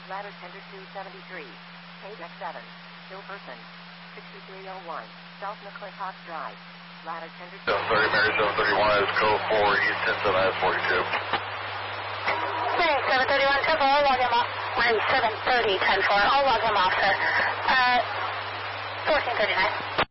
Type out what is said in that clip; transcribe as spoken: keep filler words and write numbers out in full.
Ladder tender two seventy-three. Page X seven. Still person. sixty-three oh one. South McClintock Drive. Ladder tender two. seven thirty, Mary seven thirty-one is code four, East ten seven I S forty-two. Mary seven thirty-one, ten four, I'll log him off. Mary seven thirty, ten four, I'll log him off, sir. Uh, fourteen thirty-nine.